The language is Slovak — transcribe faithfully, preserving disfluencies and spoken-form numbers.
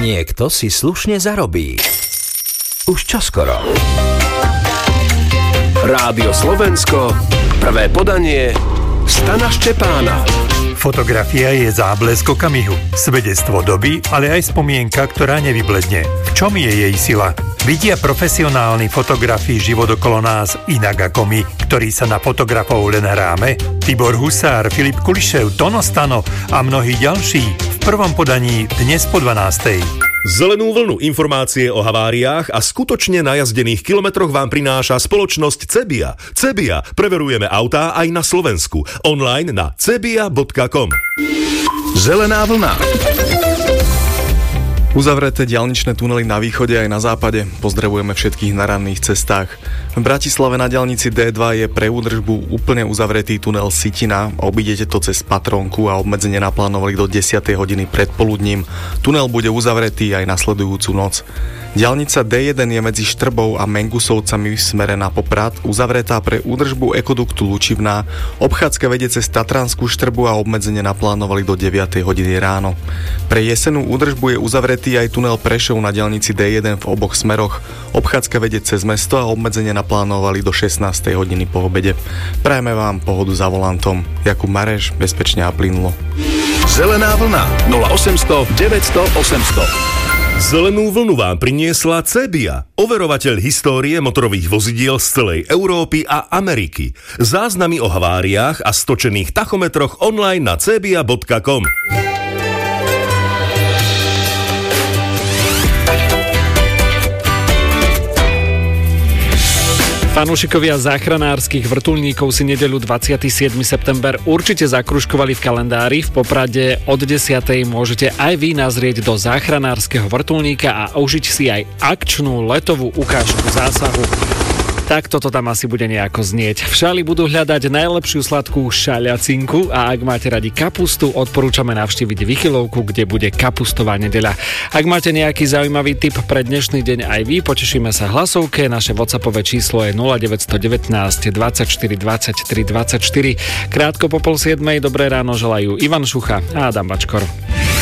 Niekto si slušne zarobí. Už čoskoro. Rádio Slovensko, prvé podanie Stana Ščepána. Fotografia je záblesk okamihu, svedectvo doby, ale aj spomienka, ktorá nevybledne. V čom je jej sila? Vidia profesionálni fotografi život okolo nás inak ako my, ktorí sa na fotografov len hráme? Tibor Husár, Filip Kulišev, Tono Stano a mnohí ďalší v prvom podaní dnes po dvanástej. Zelenú vlnu informácie o haváriách a skutočne najazdených kilometroch vám prináša spoločnosť Cebia. Cebia. Preverujeme autá aj na Slovensku. Online na cebia bodka com. Zelená vlna. Uzavreté diaľničné tunely na východe aj na západe. Pozdravujeme všetkých na ranných cestách. V Bratislave na diaľnici dé dva je pre údržbu úplne uzavretý tunel Sitina. Obídete to cez Patrónku a obmedzenie naplánovali do desiatej hodiny predpoludním. Tunel bude uzavretý aj nasledujúcu noc. Diaľnica dé jeden je medzi Štrbou a Mengusovcami v smere na Poprad, uzavretá pre údržbu ekoduktu Lučivná. Obchádzka vedie cez Tatranskú Štrbu a obmedzenie naplánovali do deviatej hodiny ráno. Pre jesenú údržbu je uzavretý aj tunel Prešov na diaľnici dé jeden v oboch smeroch. Obchádzka vedie cez mesto a obmedzenie naplánovali do šestnástej hodiny po obede. Prajeme vám pohodu za volantom. Jakub Mareš, bezpečne a plynulo. Zelená vlna nula osemsto deväťsto osemsto. Zelenú vlnu vám priniesla Cebia, overovateľ histórie motorových vozidiel z celej Európy a Ameriky. Záznamy o haváriách a stočených tachometroch online na cebia bodka com. Fanúšikovia záchranárskych vrtuľníkov si nedeľu dvadsiateho siedmeho september určite zakružkovali v kalendári. V Poprade od desiatej môžete aj vy nazrieť do záchranárskeho vrtuľníka a užiť si aj akčnú letovú ukážku zásahu. Tak toto tam asi bude nejako znieť. V šali budú hľadať najlepšiu sladkú šaľacinku a ak máte radi kapustu, odporúčame navštíviť Vychylovku, kde bude kapustová nedeľa. Ak máte nejaký zaujímavý tip pre dnešný deň aj vy, potešíme sa hlasovke. Naše WhatsAppové číslo je nula deväť jedna deväť dvadsaťštyri dvadsaťtri dvadsaťštyri. Krátko po pol siedmej, dobré ráno želajú Ivan Šucha a Adam Bačkor.